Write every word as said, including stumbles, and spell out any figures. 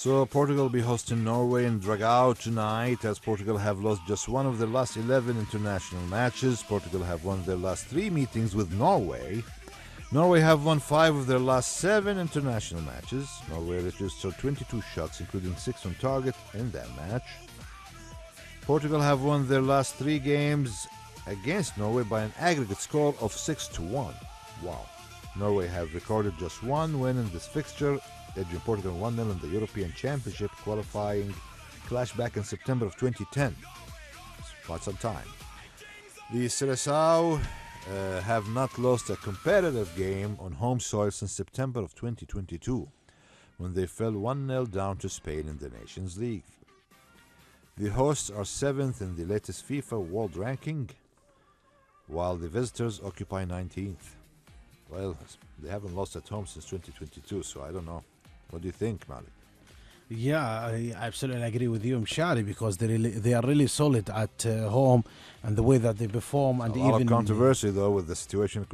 So Portugal will be hosting Norway in Dragao tonight, as Portugal have lost just one of their last eleven international matches. Portugal have won their last three meetings with Norway. Norway have won five of their last seven international matches. Norway registered twenty-two shots, including six on target in that match. Portugal have won their last three games against Norway by an aggregate score of six to one. Wow. Norway have recorded just one win in this fixture, edging Portugal one nil in the European Championship qualifying clash back in September of twenty ten. It's quite some time. The Seleção uh, have not lost a competitive game on home soil since September of twenty twenty-two, when they fell one nil down to Spain in the Nations League. The hosts are seventh in the latest FIFA World Ranking, while the visitors occupy nineteenth. Well, they haven't lost at home since twenty twenty-two, so I don't know. What do you think, Malik? Yeah, I absolutely agree with you, Mshari, because they really, they are really solid at uh, home, and the way that they perform, and A even lot of controversy, though, with the situation